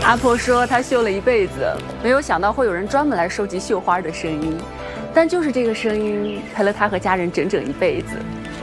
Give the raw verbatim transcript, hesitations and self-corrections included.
阿婆说她绣了一辈子，没有想到会有人专门来收集绣花的声音，但就是这个声音陪了她和家人整整一辈子。